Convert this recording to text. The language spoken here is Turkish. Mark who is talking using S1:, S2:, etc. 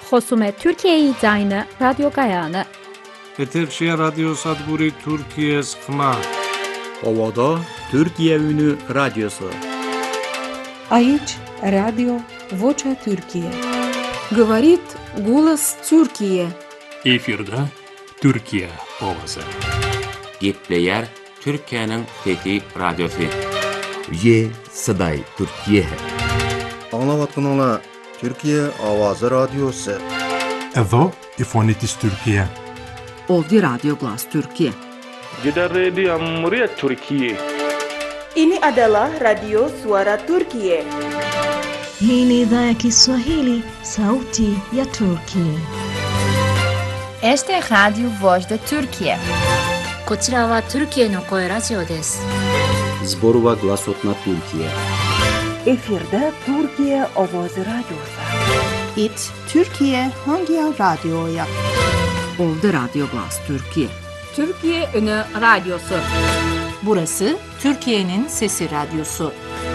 S1: خصوم ترکیه زاین رادیو گایانه
S2: Eterşehir Radyo Sadburi Türkiye Sıkma
S3: Ovada Türkiye Ünü Radyosu
S4: Aici Radio Vocea Türkiye.
S5: Говорит голос Türkiye.
S6: Efirde Türkiye ovası.
S7: Gepleyer Türkiye'nin fethi radyosu.
S8: Ye Saday Türkiye.
S9: Anlavatkanlar Türkiye Avazı Radyosu.
S10: Evo İfonitis Türkiye.
S11: Ovdje Radio Glas Türkiye.
S12: Gidan Radio Muryat Türkiye.
S13: Ini adalah Radio Suara Türkiye.
S14: Hii ni idhaa ya Kiswahili, sauti ya Turkiye.
S15: Este é Radio Voz da Turkiye.
S16: こちらはTürkiyeの声ラジオです。
S17: Zborova Glasotna Türkiye.
S18: Efirde Türkiye Avazı Radyosu.
S19: İt Türkiye hangi radyoya?
S11: Ovdje Radio Glas Türkiye.
S5: Türkiye Ünü Radyosu.
S20: Burası Türkiye'nin Sesi Radyosu.